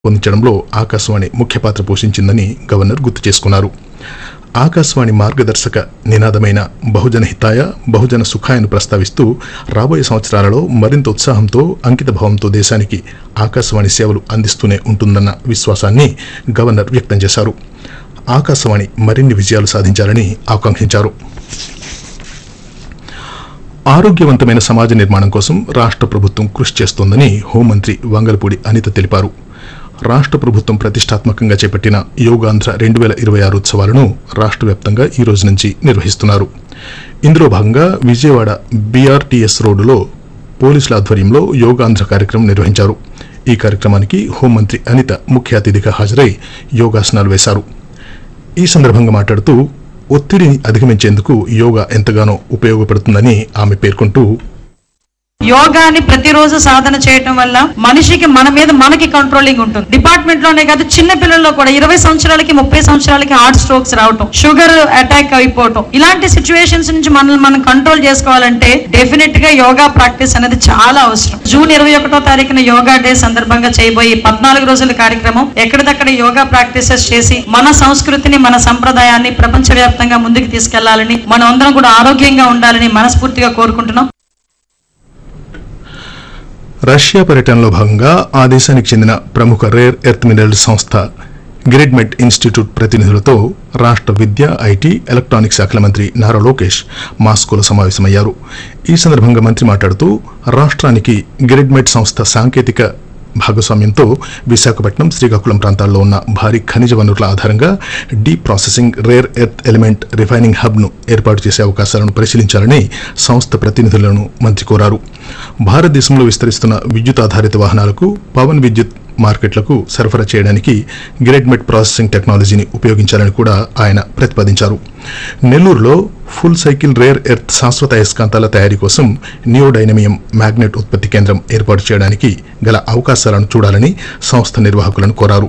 పొందించడంలో ఆకాశవాణి ముఖ్య పాత్ర పోషించిందని గవర్నర్ గుర్తు చేసుకున్నారు. ఆకాశవాణి మార్గదర్శక నినాదమైన బహుజన హితాయ బహుజన సుఖాయను ప్రస్తావిస్తూ రాబోయే సంవత్సరాలలో మరింత ఉత్సాహంతో అంకితభావంతో దేశానికి ఆకాశవాణి సేవలు అందిస్తూనే ఉంటుందన్న విశ్వాసాన్ని గవర్నర్ వ్యక్తం చేశారు. ఆకాశవాణి మరిన్ని విజయాలు సాధించాలని ఆకాంక్షించారు. ఆరోగ్యవంతమైన సమాజ నిర్మాణం కోసం రాష్ట్ర ప్రభుత్వం కృషి చేస్తోందని హోంమంత్రి వంగలపూడి అనిత తెలిపారు. రాష్ట్ర ప్రభుత్వం ప్రతిష్టాత్మకంగా చేపట్టిన యోగాంధ్ర 2026 ఉత్సవాలను రాష్ట్ర వ్యాప్తంగా ఈ రోజు నుంచి నిర్వహిస్తున్నారు. ఇందులో భాగంగా విజయవాడ బీఆర్టీఎస్ రోడ్డులో పోలీసుల ఆధ్వర్యంలో యోగాంధ్ర కార్యక్రమం నిర్వహించారు. ఈ కార్యక్రమానికి హోంమంత్రి అనిత ముఖ్య అతిథిగా హాజరై యోగాసనాలు వేశారు. ఈ సందర్భంగా మాట్లాడుతూ ఒత్తిడిని అధిగమించేందుకు యోగా ఎంతగానో ఉపయోగపడుతుందని ఆమె పేర్కొంటూ, యోగాని ప్రతిరోజు సాధన చేయటం వల్ల మనిషికి మన మీద మనకి కంట్రోలింగ్ ఉంటుంది. డిపార్ట్మెంట్ లోనే కాదు, చిన్న పిల్లల్లో కూడా 20 సంవత్సరాలకి 30 సంవత్సరాలకి హార్ట్ స్ట్రోక్స్ రావటం, షుగర్ అటాక్ అయిపోవటం, ఇలాంటి సిచ్యువేషన్స్ నుంచి మనల్ని మనం కంట్రోల్ చేసుకోవాలంటే డెఫినెట్ గా యోగా ప్రాక్టీస్ అనేది చాలా అవసరం. జూన్ 21వ తారీఖున యోగా డే సందర్భంగా చేయబోయే 14 రోజుల కార్యక్రమం ఎక్కడిదక్కడ యోగా ప్రాక్టీసెస్ చేసి మన సంస్కృతిని మన సంప్రదాయాన్ని ప్రపంచవ్యాప్తంగా ముందుకు తీసుకెళ్లాలని, మనం అందరం కూడా ఆరోగ్యంగా ఉండాలని మనస్ఫూర్తిగా కోరుకుంటున్నాం. రష్యా పర్యటనలో భాగంగా ఆ దేశానికి చెందిన ప్రముఖ రేర్ ఎర్త్ మినరల్ సంస్థ గ్రిడ్మెట్ ఇన్స్టిట్యూట్ ప్రతినిధులతో రాష్ట్ర విద్య, ఐటీ, ఎలక్ట్రానిక్స్ శాఖల మంత్రి నారా లోకేష్ మాస్కోలో సమావేశమయ్యారు. ఈ సందర్భంగా మంత్రి మాట్లాడుతూ రాష్ట్రానికి గ్రిడ్మెట్ సంస్థ సాంకేతిక భాగస్వామ్యంతో విశాఖపట్నం, శ్రీకాకుళం ప్రాంతాల్లో ఉన్న భారీ ఖనిజ వనరుల ఆధారంగా deep processing rare earth element refining హబ్ను ఏర్పాటు చేసే అవకాశాలను పరిశీలించాలని సంస్థ ప్రతినిధులను మంత్రి కోరారు. భారతదేశంలో విస్తరిస్తున్న విద్యుత్ ఆధారిత వాహనాలకు, పవన్ విద్యుత్ మార్కెట్లకు సరఫరా చేయడానికి గ్రిడ్మెట్ ప్రాసెసింగ్ టెక్నాలజీని ఉపయోగించాలని కూడా ఆయన ప్రతిపాదించారు. నెల్లూరులో ఫుల్ సైకిల్ రేర్ ఎర్త్ శాశ్వత అయస్కాంతాల తయారీ కోసం నియోడైనమియం మ్యాగ్నెట్ ఉత్పత్తి కేంద్రం ఏర్పాటు చేయడానికి గల అవకాశాలను చూడాలని సంస్థ నిర్వాహకులను కోరారు.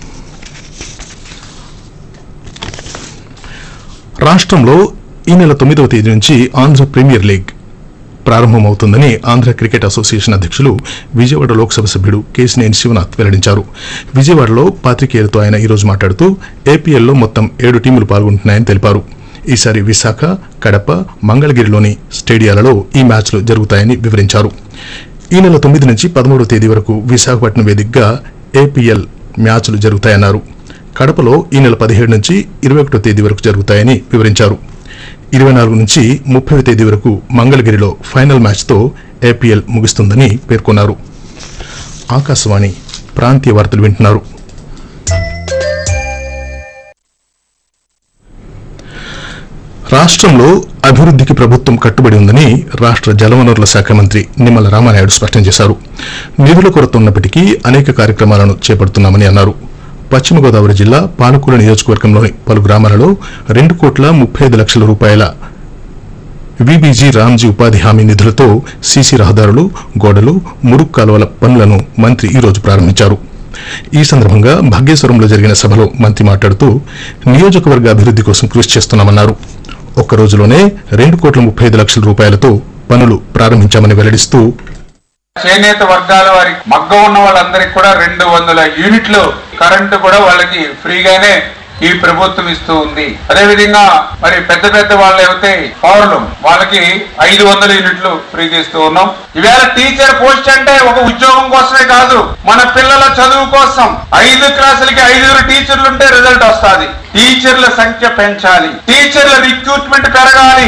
రాష్ట్రంలో ఈ నెల 9వ తేదీ నుంచి ఆంధ్ర ప్రీమియర్ లీగ్ ప్రారంభమవుతుందని ఆంధ్ర క్రికెట్ అసోసియేషన్ అధ్యక్షులు విజయవాడ లోక్సభ సభ్యుడు కేశినేని శివనాథ్ వెల్లడించారు. విజయవాడలో పాత్రికేయులతో ఆయన ఈరోజు మాట్లాడుతూ ఏపీఎల్లో మొత్తం 7 టీములు పాల్గొంటున్నాయని తెలిపారు. ఈసారి విశాఖ, కడప, మంగళగిరిలోని స్టేడియాలలో ఈ మ్యాచ్లు జరుగుతాయని వివరించారు. ఈ నెల 9 నుంచి 13వ తేదీ వరకు విశాఖపట్నం వేదికగా ఏపీఎల్ మ్యాచ్లు జరుగుతాయన్నారు. కడపలో ఈ నెల 17 నుంచి 21వ తేదీ వరకు జరుగుతాయని వివరించారు. 24 నుంచి 30వ తేదీ వరకు మంగళగిరిలో ఫైనల్ మ్యాచ్తో ఏపీఎల్ ముగుస్తుందని పేర్కొన్నారు. ఆకాశవాణి ప్రాంతీయ వార్తలు వింటున్నారు. రాష్ట్రంలో అభివృద్ధికి ప్రభుత్వం కట్టుబడి ఉందని రాష్ట్ర జలవనరుల శాఖ మంత్రి నిమ్మల రామానాయుడు స్పష్టం చేశారు. నిధుల కొరత ఉన్నప్పటికీ అనేక కార్యక్రమాలను చేపడుతున్నామని అన్నారు. పశ్చిమ గోదావరి జిల్లా పాలకూరు నియోజకవర్గంలోని పలు గ్రామాలలో 2,35,00,000 రూపాయల విబీజీ రామ్జీ ఉపాధి హామీ నిధులతో సీసీ రహదారులు, గోడలు, మురుగు కాలువల పనులను మంత్రి ఈ రోజు ప్రారంభించారు. ఈ సందర్భంగా భాగ్యేశ్వరంలో జరిగిన సభలో మంత్రి మాట్లాడుతూ నియోజకవర్గ అభివృద్ధి కోసం కృషి చేస్తున్నామన్నారు. ఒక్క రోజులోనే 2,35,00,000 రూపాయలతో పనులు ప్రారంభించామని వెల్లడిస్తూ, చేనేత వర్గాల వారికి మగ్గం ఉన్న వాళ్ళందరికీ కూడా 200 యూనిట్లు కరెంటు కూడా వాళ్ళకి ఫ్రీగానే ఈ ప్రభుత్వం ఇస్తూ ఉంది. అదే విధంగా మరి పెద్ద పెద్ద వాళ్ళు అయితే పౌరులు వాళ్ళకి 500 యూనిట్లు ఫ్రీగా ఇస్తూ ఉన్నాం. ఈవేళ టీచర్ పోస్ట్ అంటే ఒక ఉద్యోగం కోసమే కాదు, మన పిల్లల చదువు కోసం 5 క్లాసులకి 5 టీచర్లు ఉంటే రిజల్ట్ వస్తుంది. టీచర్ల సంఖ్య పెంచాలి, టీచర్ల రిక్రూట్మెంట్ పెరగాలి.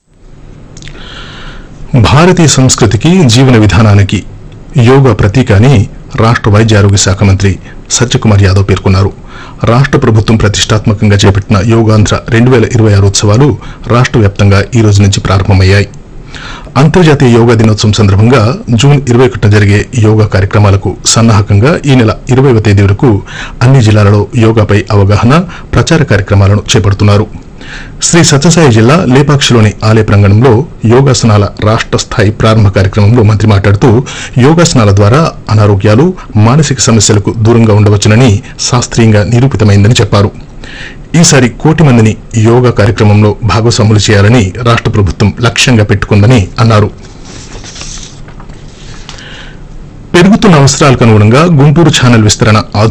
భారతీయ సంస్కృతికి, జీవన విధానానికి యోగా ప్రతీక అని రాష్ట్ర వైద్య ఆరోగ్య శాఖ మంత్రి సత్యకుమార్ యాదవ్ పేర్కొన్నారు. రాష్ట్ర ప్రభుత్వం ప్రతిష్టాత్మకంగా చేపట్టిన యోగాంధ్ర 2026 ఉత్సవాలు రాష్ట్ర వ్యాప్తంగా ఈ రోజు నుంచి ప్రారంభమయ్యాయి. అంతర్జాతీయ యోగా దినోత్సవం సందర్భంగా జూన్ 21న జరిగే యోగా కార్యక్రమాలకు సన్నాహకంగా ఈ నెల 20వ తేదీ వరకు అన్ని జిల్లాలలో యోగాపై అవగాహన, ప్రచార కార్యక్రమాలను చేపడుతున్నారు. శ్రీ సత్యసాయి జిల్లా లేపాక్షిలోని ఆలయ ప్రాంగణంలో యోగాసనాల రాష్ట్ర స్థాయి ప్రారంభ కార్యక్రమంలో మంత్రి మాట్లాడుతూ యోగాసనాల ద్వారా అనారోగ్యాలు, మానసిక సమస్యలకు దూరంగా ఉండవచ్చునని శాస్త్రీయంగా నిరూపితమైందని చెప్పారు. ఈసారి 1 కోటి మందిని యోగా కార్యక్రమంలో భాగస్వాములు చేయాలని రాష్ట్ర ప్రభుత్వం లక్ష్యంగా పెట్టుకుందని అన్నారు. పెరుగుతున్న అవసరాలకు అనుగుణంగా గుంటూరు ఛానల్ విస్తరణ